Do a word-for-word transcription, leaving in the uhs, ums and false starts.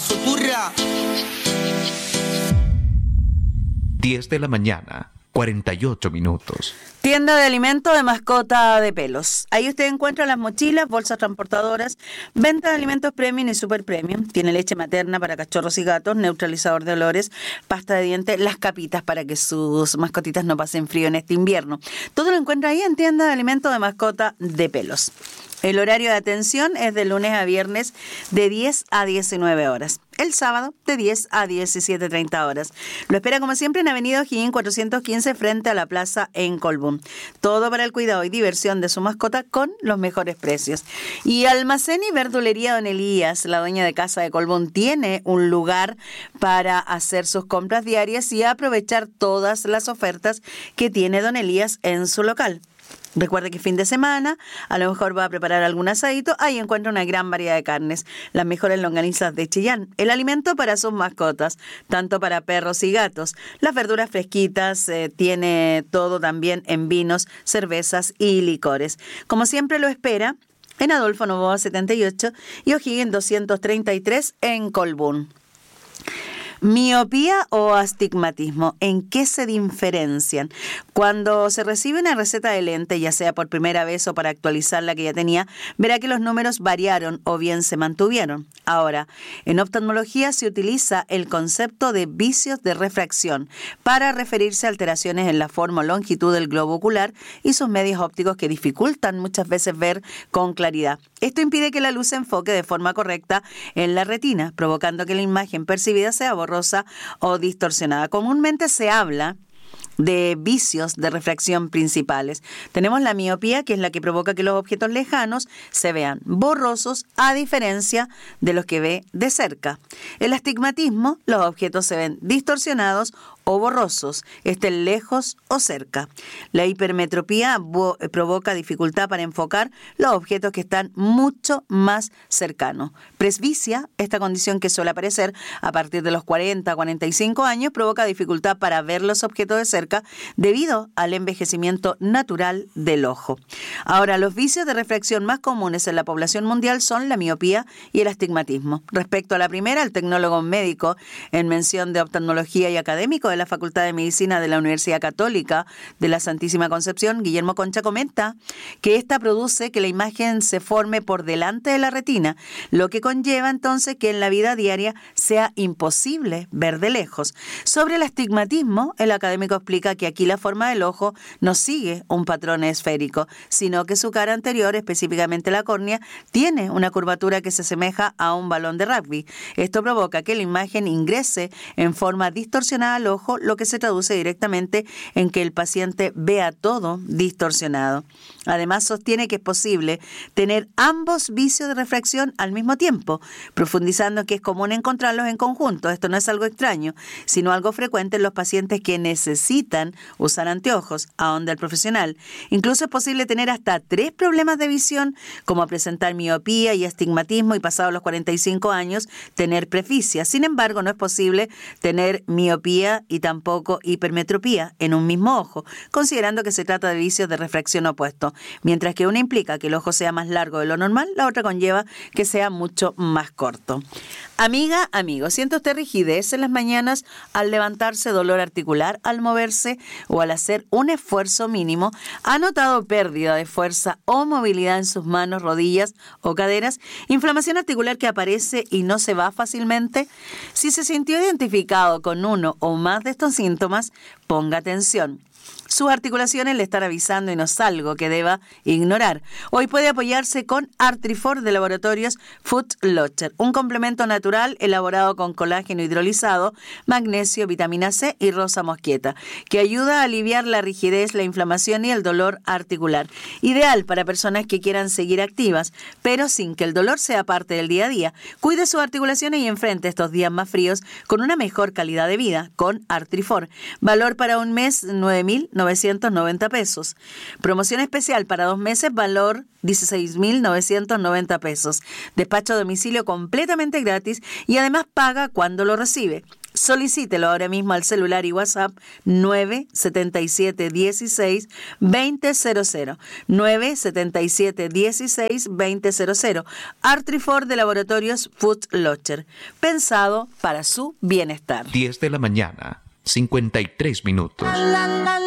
Soturra. diez de la mañana, cuarenta y ocho minutos. Tienda de alimentos de mascota de pelos. Ahí usted encuentra las mochilas, bolsas transportadoras, venta de alimentos premium y super premium. Tiene leche materna para cachorros y gatos, neutralizador de olores, pasta de dientes, las capitas para que sus mascotitas no pasen frío en este invierno. Todo lo encuentra ahí en Tienda de alimentos de mascota de pelos. El horario de atención es de lunes a viernes de diez a diecinueve horas. El sábado de diez a diecisiete treinta horas. Lo espera como siempre en Avenida O'Higgins cuatrocientos quince frente a la plaza en Colbún. Todo para el cuidado y diversión de su mascota con los mejores precios. Y Almacén y Verdulería Don Elías, la dueña de casa de Colbún, tiene un lugar para hacer sus compras diarias y aprovechar todas las ofertas que tiene Don Elías en su local. Recuerde que fin de semana, a lo mejor va a preparar algún asadito, ahí encuentra una gran variedad de carnes, las mejores longanizas de Chillán, el alimento para sus mascotas, tanto para perros y gatos, las verduras fresquitas, eh, tiene todo también en vinos, cervezas y licores. Como siempre lo espera en Adolfo Noboa setenta y ocho y O'Higgins doscientos treinta y tres en Colbún. ¿Miopía o astigmatismo? ¿En qué se diferencian? Cuando se recibe una receta de lente, ya sea por primera vez o para actualizar la que ya tenía, verá que los números variaron o bien se mantuvieron. Ahora, en oftalmología se utiliza el concepto de vicios de refracción para referirse a alteraciones en la forma o longitud del globo ocular y sus medios ópticos que dificultan muchas veces ver con claridad. Esto impide que la luz se enfoque de forma correcta en la retina, provocando que la imagen percibida sea borrosa o distorsionada. Comúnmente se habla de vicios de refracción principales. Tenemos la miopía, que es la que provoca que los objetos lejanos se vean borrosos a diferencia de los que ve de cerca. El astigmatismo, los objetos se ven distorsionados o borrosos, estén lejos o cerca. La hipermetropía bo- provoca dificultad para enfocar los objetos que están mucho más cercanos. Presbicia, esta condición que suele aparecer a partir de los cuarenta a cuarenta y cinco años, provoca dificultad para ver los objetos de cerca debido al envejecimiento natural del ojo. Ahora, los vicios de refracción más comunes en la población mundial son la miopía y el astigmatismo. Respecto a la primera, el tecnólogo médico en mención de oftalmología y académico de la Facultad de Medicina de la Universidad Católica de la Santísima Concepción, Guillermo Concha, comenta que esta produce que la imagen se forme por delante de la retina, lo que conlleva entonces que en la vida diaria sea imposible ver de lejos. Sobre el astigmatismo, el académico explica que aquí la forma del ojo no sigue un patrón esférico, sino que su cara anterior, específicamente la córnea, tiene una curvatura que se asemeja a un balón de rugby. Esto provoca que la imagen ingrese en forma distorsionada al ojo, lo que se traduce directamente en que el paciente vea todo distorsionado. Además, sostiene que es posible tener ambos vicios de refracción al mismo tiempo, profundizando que es común encontrarlos en conjunto. Esto no es algo extraño, sino algo frecuente en los pacientes que necesitan usar anteojos, ahonda el profesional. Incluso es posible tener hasta tres problemas de visión, como presentar miopía y astigmatismo y pasados los cuarenta y cinco años tener presbicia. Sin embargo, no es posible tener miopía y tampoco hipermetropía en un mismo ojo, considerando que se trata de vicios de refracción opuestos. Mientras que una implica que el ojo sea más largo de lo normal, la otra conlleva que sea mucho más corto. Amiga, amigo, ¿siente usted rigidez en las mañanas al levantarse, dolor articular al moverse o al hacer un esfuerzo mínimo? ¿Ha notado pérdida de fuerza o movilidad en sus manos, rodillas o caderas? ¿Inflamación articular que aparece y no se va fácilmente? Si se sintió identificado con uno o más de estos síntomas, ponga atención. Sus articulaciones le están avisando y no es algo que deba ignorar. Hoy puede apoyarse con Artrifor de Laboratorios Foot Locher, un complemento natural elaborado con colágeno hidrolizado, magnesio, vitamina C y rosa mosqueta, que ayuda a aliviar la rigidez, la inflamación y el dolor articular. Ideal para personas que quieran seguir activas, pero sin que el dolor sea parte del día a día. Cuide sus articulaciones y enfrente estos días más fríos con una mejor calidad de vida con Artrifor. Valor para un mes, nueve mil novecientos noventa pesos. Promoción especial para dos meses, valor dieciséis mil novecientos noventa pesos. Despacho a domicilio completamente gratis y además paga cuando lo recibe. Solicítelo ahora mismo al celular y WhatsApp nueve siete siete uno seis dos cero cero, nueve siete siete uno seis dos cero cero. Artriford de Laboratorios Food Locher, pensado para su bienestar. diez de la mañana, cincuenta y tres minutos.